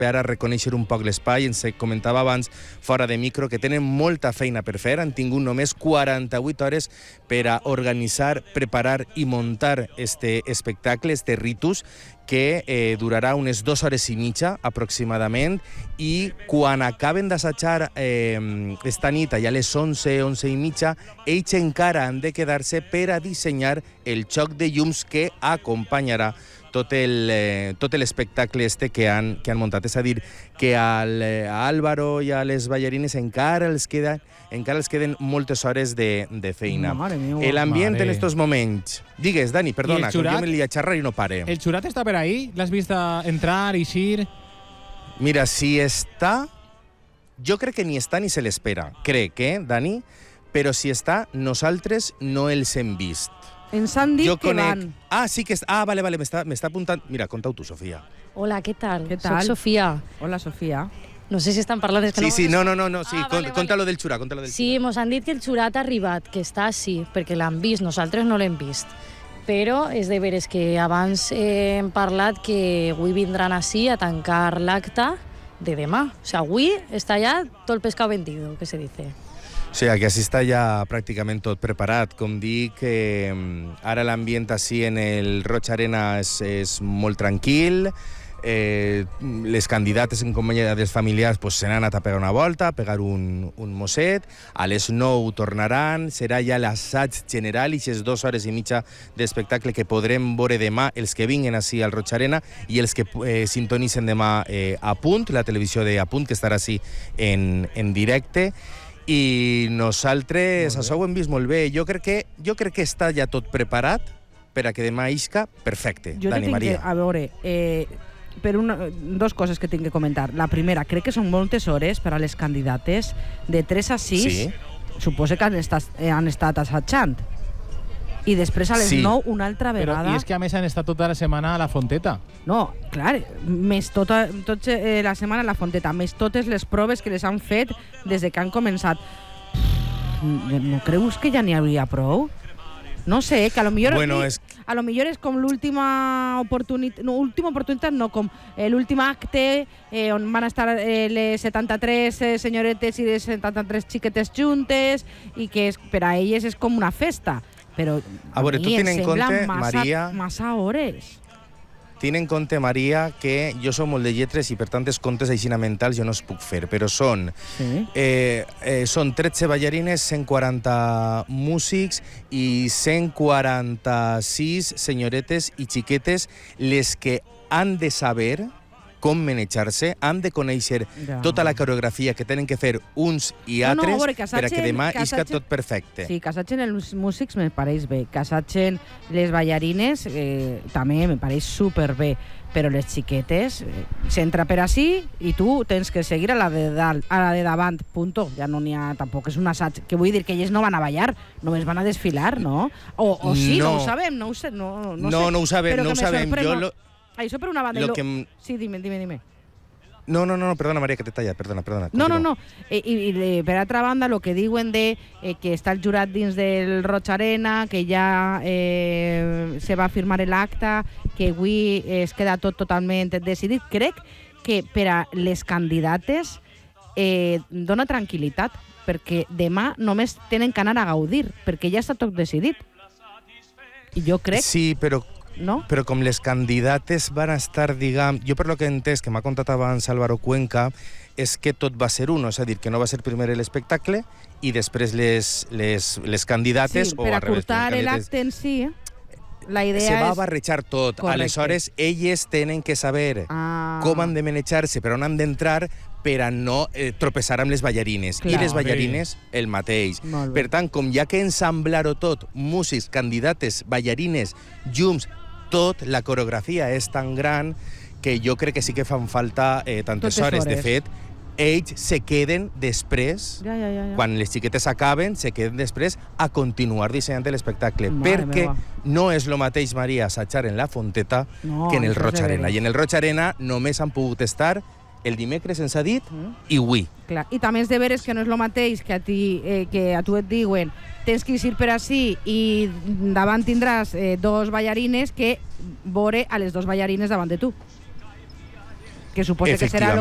per a reconèixer un poc l'espai. Ens comentava abans, fora de micro, que tenen molta feina per fer. Han tingut només 48 hores per a organitzar, preparar i muntar este espectacle, este ritus, que durarà unes 2 hores i mitja aproximadament, i quan acaben d'assajar esta nit, allà a les 11 i mitja, ells encara han de quedar-se per a dissenyar el xoc de llums que acompanyarà tot l'espectacle que han muntat. És a dir, que a Álvaro i a les ballarines encara els queden moltes hores de feina. L'ambient en estos moments... Digues, Dani, perdona, que jo me li a xerrar i no pare. ¿El Churat està per ahí? L'has vist entrar, eixir? Mira, si està... Jo crec que ni està ni se l'espera. Crec, Dani? Però si està, nosaltres no els hem vist. Ens han dit que van. Ah, sí que... Ah, vale, m'està apuntant... Mira, conta-ho tu, Sofia. Hola, què tal? Soc Sofia. Hola, Sofia. No sé si estan parlant... Sí, no, sí, conta-lo del Xurat, Sí, mos han dit que el Xurat ha arribat, que està així, perquè l'han vist, nosaltres no l'hem vist. Però és de veres que abans hem parlat que avui vindran així a tancar l'acte de demà. O sigui, avui està ja tot el pescado vendido, que se dice. O sigui, que així està ja pràcticament tot preparat. Com dic, ara l'ambient així en el Roig Arena és molt tranquil. Les candidates en companyia dels familiars se n'han anat a pegar una volta, a pegar un mosset. A les 9 tornaran, serà ja l'assaig general i aquestes 2 hores i mitja d'espectacle que podrem veure demà els que vinguin així al Roig Arena i els que sintonitzen demà a Punt, la televisió de A Punt, que estarà així en directe. I nosaltres això ho hem vist molt bé. Jo crec que està ja tot preparat per a que demà isca perfecte. Dani, Maria. A veure, dos coses que tinc que comentar. La primera, crec que són moltes hores per a les candidates. De 3 a 6, sí. Suposo que han estat assajant. I després a les 9 una altra vegada... Però, i és que a més han estat tota la setmana a la Fonteta. No, clar, més tota la setmana a la Fonteta, més totes les proves que les han fet des de que han començat. No creus que ja n'hi hauria prou? No sé, que a lo millor és com l'última oportunitat, no, com l'últim acte on van estar les 73 senyoretes i les 73 xiquetes juntes i que per a elles és com una festa. Però a mi em sembla massa hores. Ten en compte, Maria, que jo som molt de lletres i per tant els comptes aixina mentals jo no els puc fer, però són 13 ballarines, 140 músics i 146 senyoretes i xiquetes les que han de saber com manejar-se, han de conèixer tota la coreografia que tenen que fer uns i altres per a que demà isca tot perfecte. Sí, que assatgen els músics me pareix bé, que assatgen les ballarines també me pareix superbé, però les xiquetes s'entra per així i tu tens que seguir a la de davant, punto. Ja no n'hi ha, tampoc és un assaig, que vull dir que elles no van a ballar, només van a desfilar, no? O sí, no ho sabem, no ho sé. No ho sabem, Això per una banda... Sí, dime. No, perdona, Maria, que t'he tallat, perdona. No. I per altra banda, el que diuen de que està el jurat dins del Roig Arena, que ja se va firmar l'acte, que avui es queda tot totalment decidit, crec que per a les candidates dona tranquil·litat, perquè demà només tenen que anar a gaudir, perquè ja està tot decidit. I jo crec... Sí, però com les candidates van estar, jo per lo que he entès, que m'ha contat abans Álvaro Cuenca, és que tot va ser uno, és a dir, que no va ser primer l'espectacle i després les candidates... Sí, per acurtar l'acte en si, la idea se va barrejar tot. Correcte. Aleshores, elles tenen que saber com han de manejar-se, per on han d'entrar, per a no tropeçar amb les ballarines. Clar, i les ballarines, el mateix. Per tant, com ja que ensamblar-ho tot, músics, candidates, ballarines, llums, tot, la coreografia és tan gran que jo crec que sí que fan falta tantes hores. De fet, ells se queden després, quan les xiquetes acaben, se queden després a continuar dissenyant l'espectacle. Perquè no és el mateix, Maria, assajar en la Fonteta que en el Roig Arena. I en el Roig Arena només han pogut estar el dimecres, ens ha dit, i avui. Clar. I també és de veres que no és el mateix que a tu et diuen tens que ir per així i davant tindràs 2 ballarines que veure a les 2 ballarines davant de tu. que suposa que serà